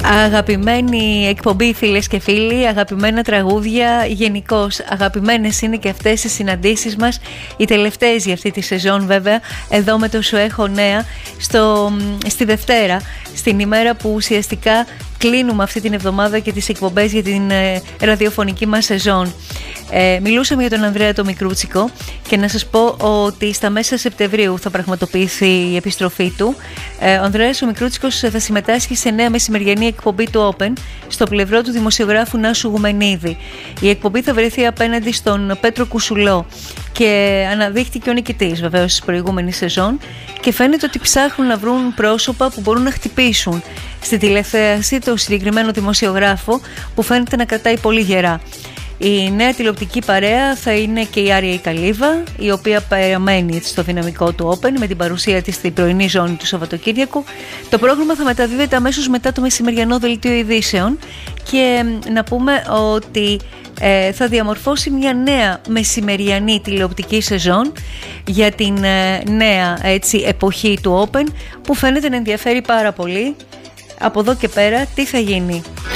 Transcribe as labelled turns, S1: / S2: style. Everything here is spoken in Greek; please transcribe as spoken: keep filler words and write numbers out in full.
S1: Αγαπημένη εκπομπή, φίλες και φίλοι, αγαπημένα τραγούδια, γενικώς αγαπημένες είναι και αυτές οι συναντήσεις μας, οι τελευταίες για αυτή τη σεζόν βέβαια, εδώ με το Σου Έχω Νέα, στο, στη Δευτέρα, στην ημέρα που ουσιαστικά κλείνουμε αυτή την εβδομάδα και τις εκπομπές για την ε, ραδιοφωνική μας σεζόν. Ε, μιλούσαμε για τον Ανδρέα το Μικρούτσικο και να σας πω ότι στα μέσα Σεπτεμβρίου θα πραγματοποιηθεί η επιστροφή του. Ε, ο Ανδρέας ο Μικρούτσικος θα συμμετάσχει σε νέα μεσημεριανή εκπομπή του Open στο πλευρό του δημοσιογράφου Νάσου Γουμενίδη. Η εκπομπή θα βρεθεί απέναντι στον Πέτρο Κουσουλό και αναδείχθηκε ο νικητής βεβαίως της προηγούμενης σεζόν και φαίνεται ότι ψάχνουν να βρουν πρόσωπα που μπορούν να χτυπήσουν στη τηλεθέαση το συγκεκριμένο δημοσιογράφο που φαίνεται να κρατάει πολύ γερά. Η νέα τηλεοπτική παρέα θα είναι και η Άρια η Καλύβα, η οποία παραμένει στο δυναμικό του Open με την παρουσία της στην πρωινή ζώνη του Σαββατοκύριακου. Το πρόγραμμα θα μεταδίδεται αμέσως μετά το μεσημεριανό δελτίο ειδήσεων και να πούμε ότι ε, θα διαμορφώσει μια νέα μεσημεριανή τηλεοπτική σεζόν για την ε, νέα έτσι, εποχή του Open που φαίνεται να ενδιαφέρει πάρα πολύ. Από εδώ και πέρα τι θα γίνει?